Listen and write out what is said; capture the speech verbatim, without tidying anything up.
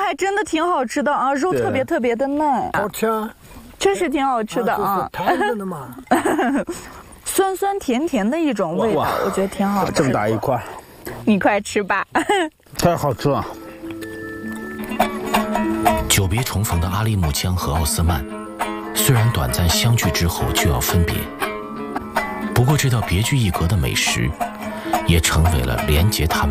还真的挺好吃的啊，肉特别特别的嫩， 好吃啊， 确实挺好吃的啊。 太嫩了嘛， 酸酸甜甜的一种味道，我觉得挺好吃。 这么大一块， 你快吃吧。 太好吃了。 久别重逢的阿利木江和奥斯曼，虽然短暂相聚之后就要分别，不过这道别具一格的美食，也成为了连接他们